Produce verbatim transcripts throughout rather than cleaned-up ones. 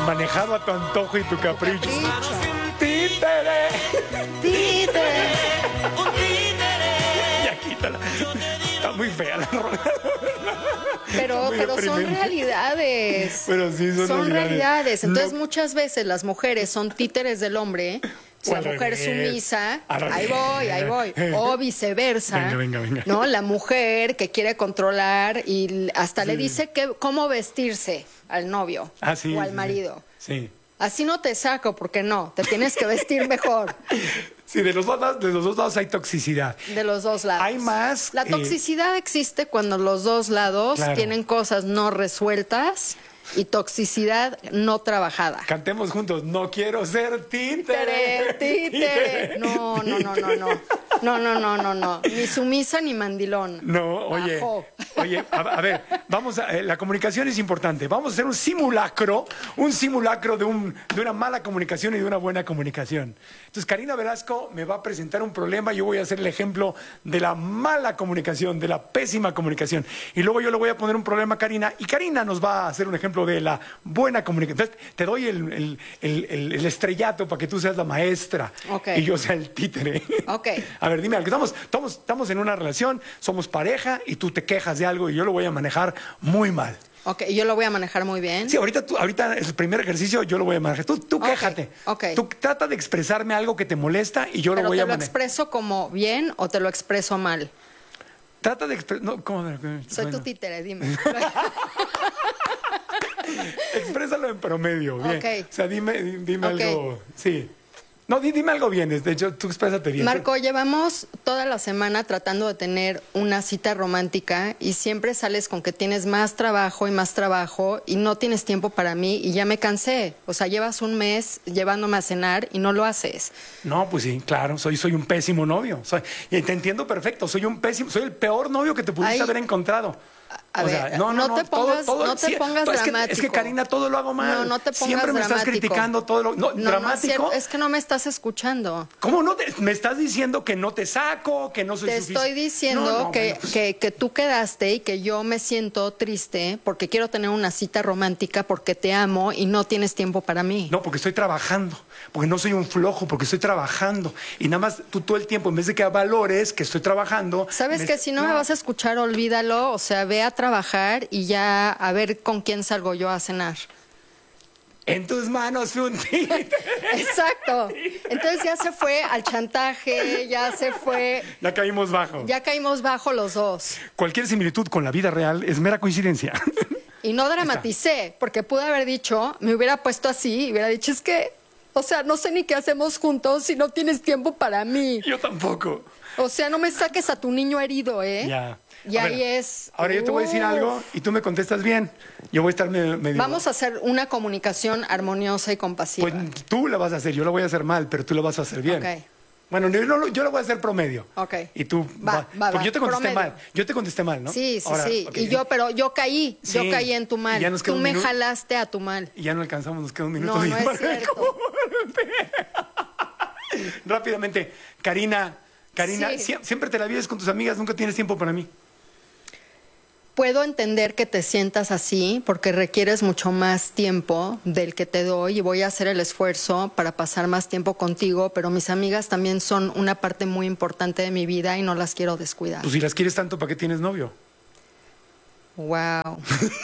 manejado a tu antojo y tu capricho. Capricho. ¡Títere! Títere. Ya quítala. Está muy fea la rola. Pero, Muy pero son deprimente. realidades. Pero sí, son realidades. realidades. Entonces, No. muchas veces las mujeres son títeres del hombre. O La al mujer revés. sumisa, Al ahí revés. voy, ahí voy. O viceversa. Venga, venga, venga. ¿No? La mujer que quiere controlar y hasta le Sí. dice que, cómo vestirse al novio Ah, sí, o al sí, marido. Sí. Así no te saco, porque no, te tienes que vestir mejor. Sí, de los dos lados, de los dos lados hay toxicidad. De los dos lados. Hay más, La eh, toxicidad existe cuando los dos lados Claro. tienen cosas no resueltas y toxicidad no trabajada. Cantemos juntos. No quiero ser títere. Títere, títere. No, no, no, no, no. No, no, no, no, no. Ni sumisa ni mandilón. No, oye, Bajo. oye, a, a ver, vamos a, eh, la comunicación es importante. Vamos a hacer un simulacro, un simulacro de, un, de una mala comunicación y de una buena comunicación. Entonces, Karina Velasco me va a presentar un problema, yo voy a hacer el ejemplo de la mala comunicación, de la pésima comunicación. Y luego yo le voy a poner un problema a Karina, y Karina nos va a hacer un ejemplo de la buena comunicación. Entonces, te doy el, el, el, el- el estrellato para que tú seas la maestra Ok. y yo sea el títere. Ok. A ver, dime algo. Estamos, estamos, estamos en una relación, somos pareja y tú te quejas de algo y yo lo voy a manejar muy mal. Ok, yo lo voy a manejar muy bien. Sí, ahorita, tú, ahorita el primer ejercicio yo lo voy a manejar. Tú, tú Ok, quéjate. ok. Tú trata de expresarme algo que te molesta y yo lo ¿Pero voy te a lo manejar. expreso como bien o te lo expreso mal? Trata de expresar. No, ¿cómo? Soy Bueno, tu títere, dime. exprésalo en promedio, bien. Ok. O sea, dime, dime Ok. algo. Sí. No, di- dime algo bien. De hecho, tú exprésate bien. Marco, llevamos toda la semana tratando de tener una cita romántica y siempre sales con que tienes más trabajo y más trabajo y no tienes tiempo para mí y ya me cansé. O sea, llevas un mes llevándome a cenar y no lo haces. No, pues sí, claro, soy, soy un pésimo novio. Soy, y te entiendo perfecto, soy un pésimo, soy el peor novio que te pudiste Ay. haber encontrado. A O ver, sea, no te pongas- no te pongas es que- Es que, dramático. Karina, todo lo hago mal. No, no te pongas Siempre me estás dramático. criticando todo lo. No, No, no es dramático. cierto, es que no me estás escuchando. ¿Cómo no te, me estás diciendo que no te saco, que no soy Te suficiente? estoy diciendo No, no, que, bueno, pues, que, que tú quedaste y que yo me siento triste porque quiero tener una cita romántica porque te amo y no tienes tiempo para mí. No, porque estoy trabajando, porque no soy un flojo, porque estoy trabajando. Y nada más tú todo el tiempo, en vez de que valores que estoy trabajando. ¿Sabes me- que si no, me vas a escuchar, olvídalo? O sea, ve a trabajar y ya a ver con quién salgo yo a cenar. En tus manos un títere. Exacto. Entonces ya se fue al chantaje, ya se fue, Ya caímos bajo. ya caímos bajo los dos. Cualquier similitud con la vida real es mera coincidencia. Y no dramaticé, porque pude haber dicho, me hubiera puesto así y hubiera dicho, es que, o sea, no sé ni qué hacemos juntos si no tienes tiempo para mí. Yo tampoco. O sea, no me saques a tu niño herido, ¿eh? Ya. Y A ahí ver, es. Ahora yo te voy a decir Uf. algo y tú me contestas bien. Yo voy a estar medio. medio- Vamos a hacer una comunicación armoniosa y compasiva. Pues tú la vas a hacer, yo la voy a hacer mal, pero tú la vas a hacer bien. Ok. Bueno, yo, no lo- yo la voy a hacer promedio. Ok. Y tú. Va, va, Porque va, yo te contesté promedio. mal. Yo te contesté mal, ¿no? Sí, sí, Ahora, sí. ok. Y yo, pero yo caí, yo Sí. caí en tu mal. Y ya nos queda Tú un me minuto. jalaste a tu mal. Y ya no alcanzamos, nos queda un minuto. No, y no medio. es cierto. Rápidamente, Karina. Karina, Sí. sie- siempre te la vives con tus amigas, nunca tienes tiempo para mí. Puedo entender que te sientas así porque requieres mucho más tiempo del que te doy y voy a hacer el esfuerzo para pasar más tiempo contigo, pero mis amigas también son una parte muy importante de mi vida y no las quiero descuidar. Pues si las quieres tanto, ¿para qué tienes novio? Wow.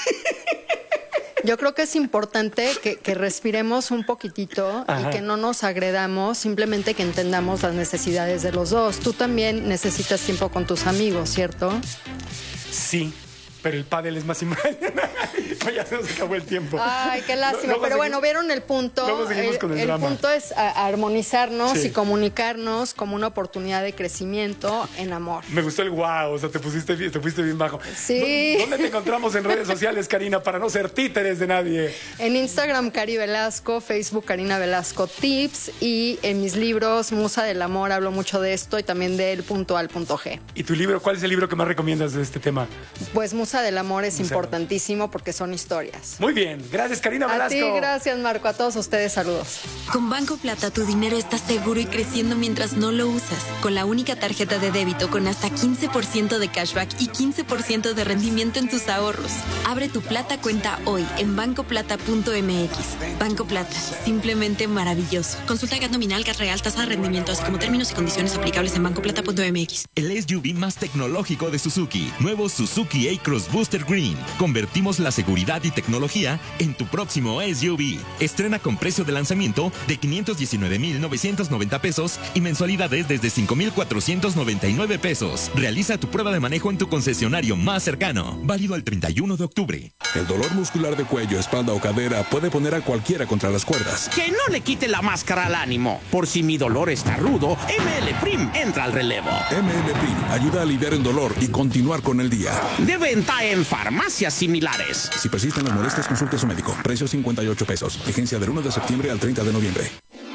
Yo creo que es importante que, que respiremos un poquitito Ajá. y que no nos agredamos, simplemente que entendamos las necesidades de los dos. Tú también necesitas tiempo con tus amigos, ¿cierto? Sí, pero el pádel es más importante. Ya se nos acabó el tiempo. Ay, qué lástima. Luego Pero segui- bueno, vieron el punto. luego seguimos El, con el el drama. punto es a- armonizarnos Sí. y comunicarnos como una oportunidad de crecimiento en amor. Me gustó el guau, o sea, te pusiste bien, te fuiste bien bajo. Sí. ¿Dó- ¿Dónde te encontramos en redes sociales, Karina, para no ser títeres de nadie? En Instagram, Cari Velasco, Facebook, Karina Velasco Tips y en mis libros, Musa del Amor, hablo mucho de esto y también del punto al punto G. ¿Y tu libro? ¿Cuál es el libro que más recomiendas de este tema? Pues Musa defensa del amor es importantísimo porque son historias. Muy bien, gracias Karina Velasco. A ti, gracias Marco, a todos ustedes saludos. Con Banco Plata tu dinero está seguro y creciendo mientras no lo usas. Con la única tarjeta de débito con hasta quince por ciento de cashback y quince por ciento de rendimiento en tus ahorros. Abre tu Plata cuenta hoy en banco plata punto m x. Banco Plata, simplemente maravilloso. Consulta gas nominal, gas real, tasa de rendimiento, así como términos y condiciones aplicables en banco plata punto m x. El S U V más tecnológico de Suzuki. Nuevo Suzuki A-Cross Booster Green. Convertimos la seguridad y tecnología en tu próximo S U V. Estrena con precio de lanzamiento de quinientos diecinueve mil novecientos noventa pesos y mensualidades desde cinco mil cuatrocientos noventa y nueve pesos. Realiza tu prueba de manejo en tu concesionario más cercano. Válido al treinta y uno de octubre. El dolor muscular de cuello, espalda o cadera puede poner a cualquiera contra las cuerdas. Que no le quite la máscara al ánimo. Por si mi dolor está rudo, M L Prim entra al relevo. M L Prim ayuda a aliviar el dolor y continuar con el día. De venta en farmacias similares. Si persisten las molestias, consulte a su médico. Precio cincuenta y ocho pesos. Vigencia del uno de septiembre al treinta de noviembre.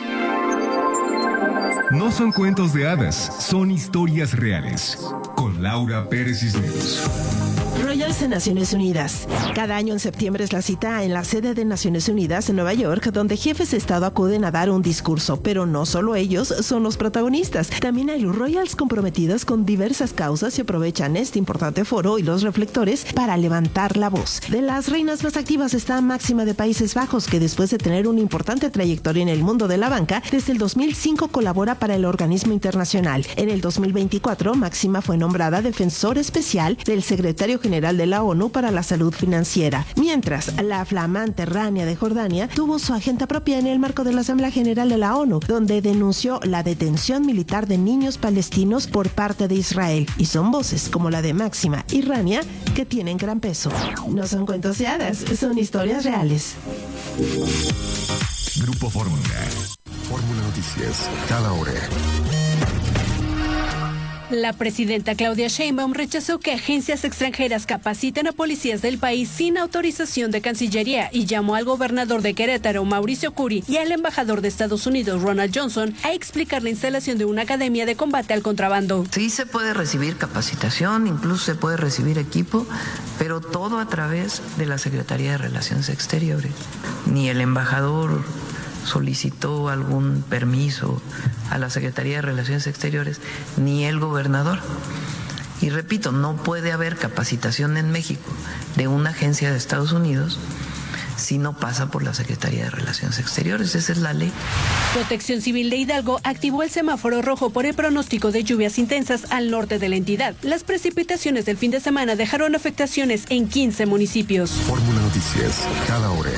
No son cuentos de hadas, son historias reales. Con Laura Pérez Cisneros. Royals en Naciones Unidas. Cada año en septiembre es la cita en la sede de Naciones Unidas en Nueva York, donde jefes de Estado acuden a dar un discurso, pero no solo ellos son los protagonistas. También hay los Royals comprometidos con diversas causas y aprovechan este importante foro y los reflectores para levantar la voz. De las reinas más activas está Máxima de Países Bajos, que después de tener una importante trayectoria en el mundo de la banca, desde el dos mil cinco colabora para el organismo internacional. En el dos mil veinticuatro, Máxima fue nombrada defensor especial del secretario general de la ONU para la salud financiera, mientras la flamante Rania de Jordania tuvo su agenda propia en el marco de la Asamblea General de la ONU, donde denunció la detención militar de niños palestinos por parte de Israel, y son voces como la de Máxima y Rania que tienen gran peso. No son cuentos de hadas, son historias reales. Grupo Fórmula. Fórmula Noticias, cada hora. La presidenta Claudia Sheinbaum rechazó que agencias extranjeras capaciten a policías del país sin autorización de Cancillería y llamó al gobernador de Querétaro, Mauricio Curi, y al embajador de Estados Unidos, Ronald Johnson, a explicar la instalación de una academia de combate al contrabando. Sí se puede recibir capacitación, incluso se puede recibir equipo, pero todo a través de la Secretaría de Relaciones Exteriores. Ni el embajador solicitó algún permiso a la Secretaría de Relaciones Exteriores, ni el gobernador. Y repito, no puede haber capacitación en México de una agencia de Estados Unidos si no pasa por la Secretaría de Relaciones Exteriores. Esa es la ley. Protección Civil de Hidalgo activó el semáforo rojo por el pronóstico de lluvias intensas al norte de la entidad. Las precipitaciones del fin de semana dejaron afectaciones en quince municipios. Fórmula Noticias, cada hora.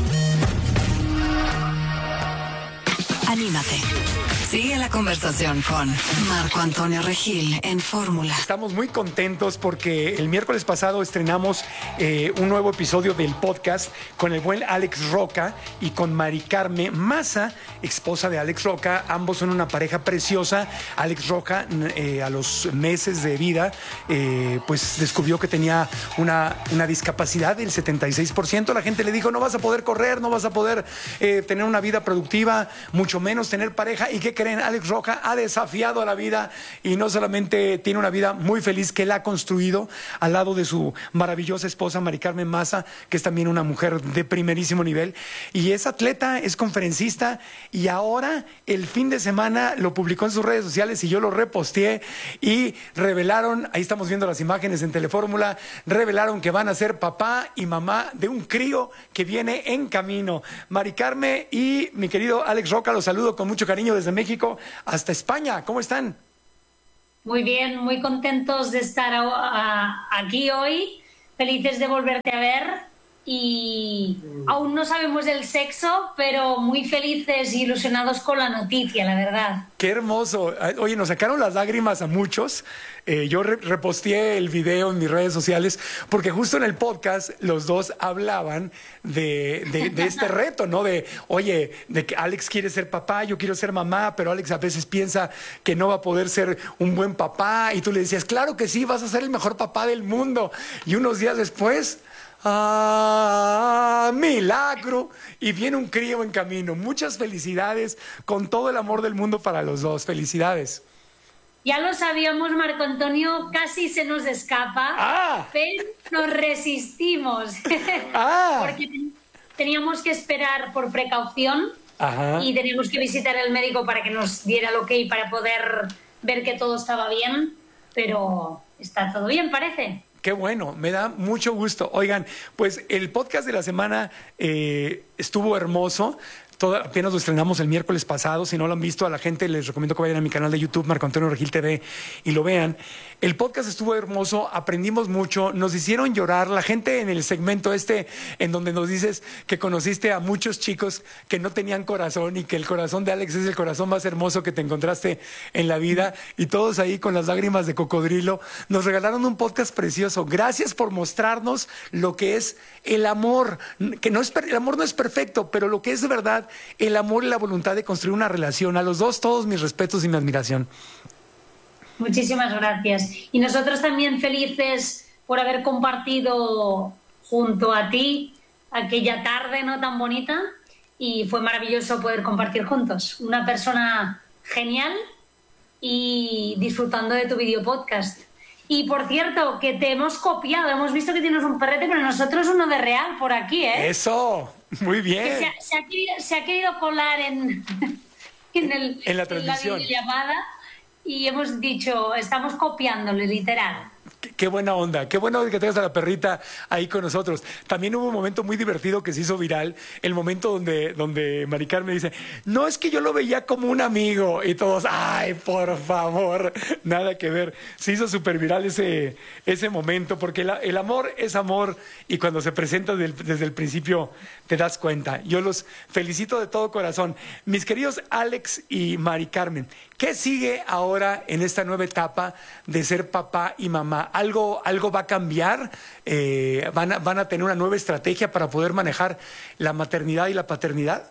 Anímate. Sigue la conversación con Marco Antonio Regil en Fórmula. Estamos muy contentos porque el miércoles pasado estrenamos eh, un nuevo episodio del podcast con el buen Alex Roca y con Mari Carmen Maza, esposa de Alex Roca. Ambos son una pareja preciosa. Alex Roca, eh, a los meses de vida, eh, pues descubrió que tenía una, una discapacidad del setenta y seis por ciento. La gente le dijo, no vas a poder correr, no vas a poder eh, tener una vida productiva, mucho menos tener pareja. ¿Y qué creen? Alex Roca ha desafiado a la vida y no solamente tiene una vida muy feliz que él ha construido al lado de su maravillosa esposa Mari Carmen Maza, que es también una mujer de primerísimo nivel, y es atleta, es conferencista, y ahora el fin de semana lo publicó en sus redes sociales y yo lo reposteé y revelaron, ahí estamos viendo las imágenes en Telefórmula, revelaron que van a ser papá y mamá de un crío que viene en camino. Mari Carmen y mi querido Alex Roca, los saludo con mucho cariño desde México hasta España. ¿Cómo están? Muy bien, muy contentos de estar a, a, aquí hoy, felices de volverte a ver y aún no sabemos del sexo, pero muy felices y ilusionados con la noticia, la verdad. Qué hermoso. Oye, nos sacaron las lágrimas a muchos. Eh, yo re reposteé el video en mis redes sociales porque justo en el podcast los dos hablaban de, de, de este reto, ¿no? De, oye, de que Alex quiere ser papá, yo quiero ser mamá, pero Alex a veces piensa que no va a poder ser un buen papá. Y tú le decías, claro que sí, vas a ser el mejor papá del mundo. Y unos días después... ¡ah, milagro! Y viene un crío en camino. Muchas felicidades, con todo el amor del mundo para los dos. Felicidades. Ya lo sabíamos, Marco Antonio, casi se nos escapa, ah. pero nos resistimos. Ah. Porque teníamos que esperar por precaución. Ajá. Y teníamos que visitar al médico para que nos diera el ok para poder ver que todo estaba bien, pero está todo bien, parece. Qué bueno, me da mucho gusto. Oigan, pues el podcast de la semana eh, estuvo hermoso. Todo, apenas lo estrenamos el miércoles pasado. Si no lo han visto, a la gente les recomiendo que vayan a mi canal de YouTube, Marco Antonio Regil T V, y lo vean. El podcast estuvo hermoso, aprendimos mucho, nos hicieron llorar. La gente en el segmento este, en donde nos dices que conociste a muchos chicos que no tenían corazón y que el corazón de Alex es el corazón más hermoso que te encontraste en la vida, y todos ahí con las lágrimas de cocodrilo. Nos regalaron un podcast precioso. Gracias por mostrarnos lo que es el amor, que no es, el amor no es perfecto, pero lo que es de verdad el amor y la voluntad de construir una relación. A los dos, todos mis respetos y mi admiración. Muchísimas gracias. Y nosotros también felices por haber compartido junto a ti aquella tarde no tan bonita, y fue maravilloso poder compartir juntos. Una persona genial y disfrutando de tu video podcast. Y por cierto, que te hemos copiado, hemos visto que tienes un perrete, pero nosotros uno de real por aquí, ¿eh? Eso, muy bien. Que se, ha, se, ha querido, se ha querido colar en, en, el, en la transmisión, en la videollamada, y hemos dicho, estamos copiándole, literal. Qué, qué buena onda, qué bueno que tengas a la perrita ahí con nosotros. También hubo un momento muy divertido que se hizo viral, el momento donde, donde Mari Carmen dice, no, es que yo lo veía como un amigo, y todos, ay, por favor, nada que ver. Se hizo súper viral ese, ese momento, porque la, el amor es amor, y cuando se presenta desde el, desde el principio te das cuenta. Yo los felicito de todo corazón. Mis queridos Alex y Mari Carmen, ¿qué sigue ahora en esta nueva etapa de ser papá y mamá? ¿Algo, algo va a cambiar? Eh, ¿van, a, ¿Van a tener una nueva estrategia para poder manejar la maternidad y la paternidad?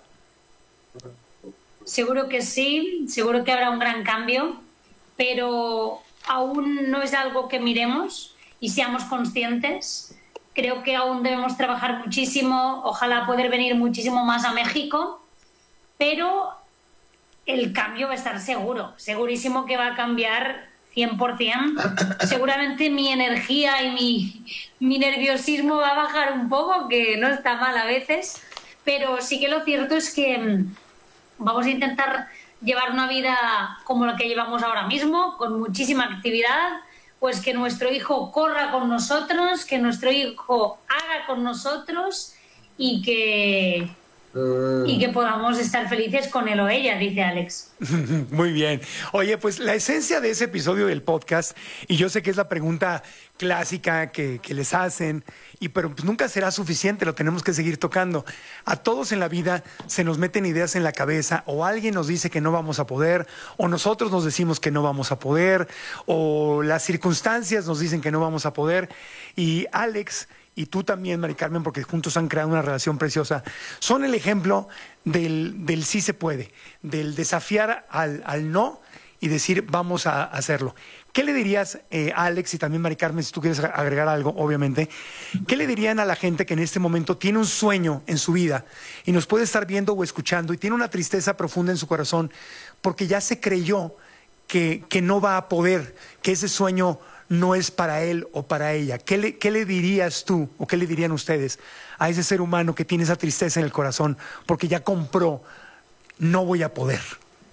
Seguro que sí, seguro que habrá un gran cambio, pero aún no es algo que miremos y seamos conscientes. Creo que aún debemos trabajar muchísimo, ojalá poder venir muchísimo más a México, pero el cambio va a estar seguro, segurísimo que va a cambiar cien por ciento. Seguramente mi energía y mi, mi nerviosismo va a bajar un poco, que no está mal a veces, pero sí que lo cierto es que vamos a intentar llevar una vida como la que llevamos ahora mismo, con muchísima actividad, pues que nuestro hijo corra con nosotros, que nuestro hijo haga con nosotros, y que... y que podamos estar felices con él o ella, dice Alex. Muy bien. Oye, pues la esencia de ese episodio del podcast, y yo sé que es la pregunta clásica que, que les hacen, y pero pues nunca será suficiente, lo tenemos que seguir tocando. A todos en la vida se nos meten ideas en la cabeza, o alguien nos dice que no vamos a poder, o nosotros nos decimos que no vamos a poder, o las circunstancias nos dicen que no vamos a poder. Y Alex y tú también, Mari Carmen, porque juntos han creado una relación preciosa, son el ejemplo del, del sí se puede, del desafiar al, al no y decir vamos a hacerlo. ¿Qué le dirías, eh, Alex, y también Mari Carmen, si tú quieres agregar algo, obviamente, qué le dirían a la gente que en este momento tiene un sueño en su vida y nos puede estar viendo o escuchando y tiene una tristeza profunda en su corazón porque ya se creyó que, que no va a poder, que ese sueño no es para él o para ella? ¿Qué le, qué le dirías tú o qué le dirían ustedes a ese ser humano que tiene esa tristeza en el corazón porque ya compró, no voy a poder?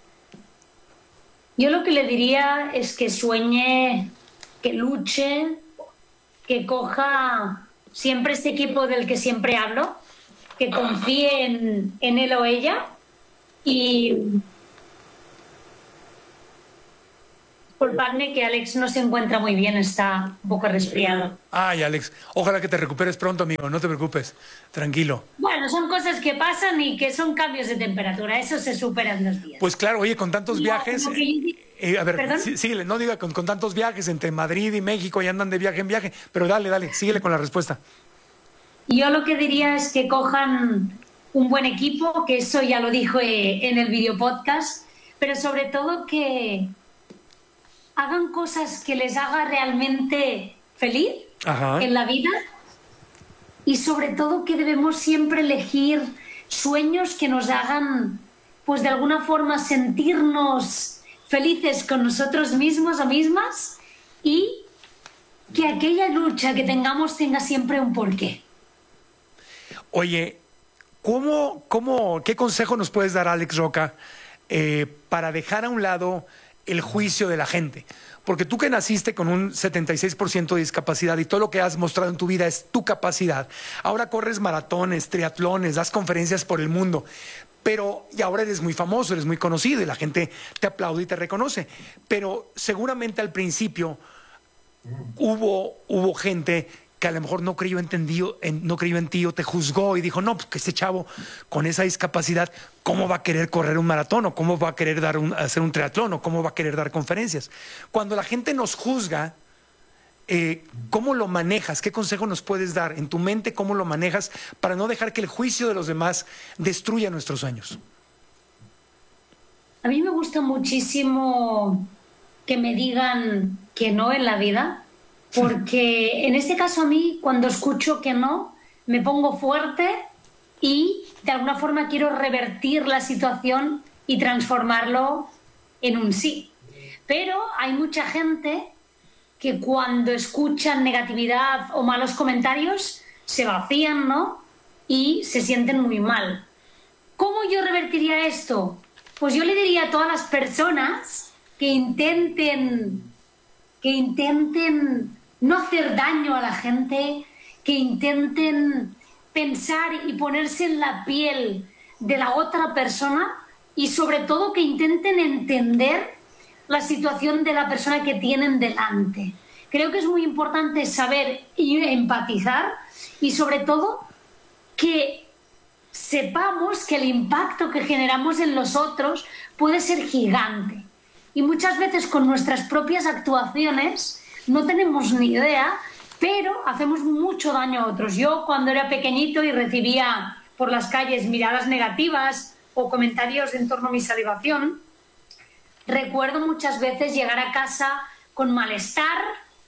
Yo lo que le diría es que sueñe, que luche, que coja siempre este equipo del que siempre hablo, que confíe en, en él o ella, y disculpadme que Alex no se encuentra muy bien, está un poco resfriado. Ay, Alex, ojalá que te recuperes pronto, amigo, no te preocupes, tranquilo. Bueno, son cosas que pasan y que son cambios de temperatura, eso se supera en dos días. Pues claro, oye, con tantos No, viajes... como que- Eh, a ver, ¿Perdón? sí, síguele, no diga con, con tantos viajes entre Madrid y México y andan de viaje en viaje, pero dale, dale, síguele con la respuesta. Yo lo que diría es que cojan un buen equipo, que eso ya lo dijo eh, en el video podcast, pero sobre todo que hagan cosas que les haga realmente feliz Ajá. en la vida, y sobre todo que debemos siempre elegir sueños que nos hagan, pues de alguna forma, sentirnos felices con nosotros mismos o mismas y que aquella lucha que tengamos tenga siempre un porqué. Oye, ¿cómo, cómo, ¿qué consejo nos puedes dar, Alex Roca, eh, para dejar a un lado el juicio de la gente? Porque tú que naciste con un setenta y seis por ciento de discapacidad y todo lo que has mostrado en tu vida es tu capacidad. Ahora corres maratones, triatlones, das conferencias por el mundo, pero y ahora eres muy famoso, eres muy conocido y la gente te aplaude y te reconoce. Pero seguramente al principio hubo, hubo gente que a lo mejor no creyó, entendido, en, no creyó en ti o te juzgó y dijo, no, pues que este chavo con esa discapacidad, ¿cómo va a querer correr un maratón? ¿O cómo va a querer dar un, hacer un triatlón? ¿O cómo va a querer dar conferencias? Cuando la gente nos juzga, eh, ¿cómo lo manejas? ¿Qué consejo nos puedes dar? En tu mente, ¿cómo lo manejas para no dejar que el juicio de los demás destruya nuestros sueños? A mí me gusta muchísimo que me digan que no en la vida, porque en este caso a mí, cuando escucho que no, me pongo fuerte y de alguna forma quiero revertir la situación y transformarlo en un sí. Pero hay mucha gente que cuando escuchan negatividad o malos comentarios se vacían, ¿no? Y se sienten muy mal. ¿Cómo yo revertiría esto? Pues yo le diría a todas las personas que intenten, que intenten no hacer daño a la gente, que intenten pensar y ponerse en la piel de la otra persona y sobre todo que intenten entender la situación de la persona que tienen delante. Creo que es muy importante saber y empatizar y sobre todo que sepamos que el impacto que generamos en los otros puede ser gigante. Y muchas veces con nuestras propias actuaciones no tenemos ni idea, pero hacemos mucho daño a otros. Yo cuando era pequeñito y recibía por las calles miradas negativas o comentarios en torno a mi salvación, recuerdo muchas veces llegar a casa con malestar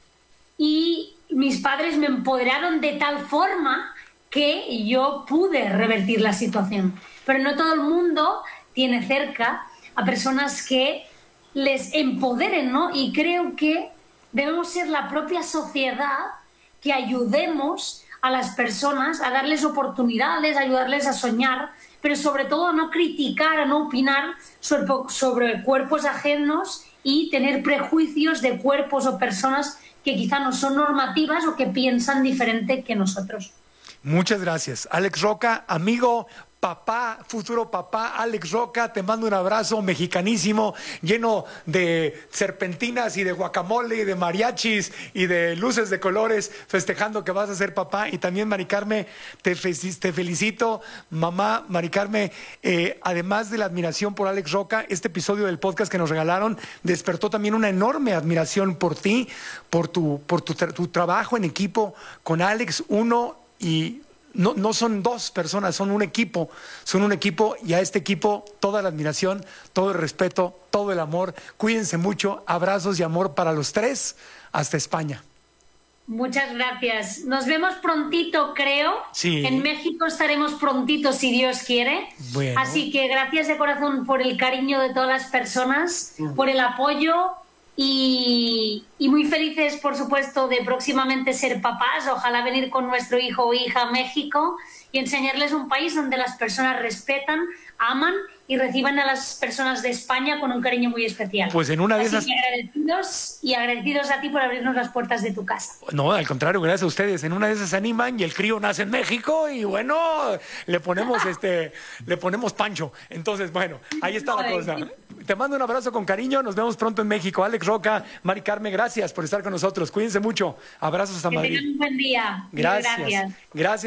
y mis padres me empoderaron de tal forma que yo pude revertir la situación. Pero no todo el mundo tiene cerca a personas que les empoderen, ¿no? Y creo que debemos ser la propia sociedad que ayudemos a las personas a darles oportunidades, a ayudarles a soñar, pero sobre todo a no criticar, a no opinar sobre, sobre cuerpos ajenos y tener prejuicios de cuerpos o personas que quizá no son normativas o que piensan diferente que nosotros. Muchas gracias. Alex Roca, amigo, papá, futuro papá, Alex Roca, te mando un abrazo mexicanísimo, lleno de serpentinas y de guacamole y de mariachis y de luces de colores, festejando que vas a ser papá. Y también, Mari Carmen, te, te felicito, mamá, Mari Carmen, eh, además de la admiración por Alex Roca, este episodio del podcast que nos regalaron despertó también una enorme admiración por ti, por tu, por tu, tu trabajo en equipo con Alex, uno y... No, no son dos personas, son un equipo, son un equipo y a este equipo toda la admiración, todo el respeto, todo el amor. Cuídense mucho, abrazos y amor para los tres, hasta España. Muchas gracias. Nos vemos prontito, creo. Sí. En México estaremos prontito, si Dios quiere. Bueno. Así que gracias de corazón por el cariño de todas las personas, uh-huh. por el apoyo. Y, y muy felices, por supuesto, de próximamente ser papás. Ojalá venir con nuestro hijo o hija a México y enseñarles un país donde las personas respetan, aman y reciban a las personas de España con un cariño muy especial. Pues en una de Así esas... que agradecidos y agradecidos a ti por abrirnos las puertas de tu casa. No, al contrario, gracias a ustedes. En una de esas se animan y el crío nace en México y bueno, le ponemos este, le ponemos Pancho. Entonces, bueno, ahí está la cosa. Te mando un abrazo con cariño, nos vemos pronto en México. Alex Roca, Mari Carmen, gracias por estar con nosotros. Cuídense mucho. Abrazos hasta que Madrid. Que tengan un buen día. Gracias. Gracias. Gracias.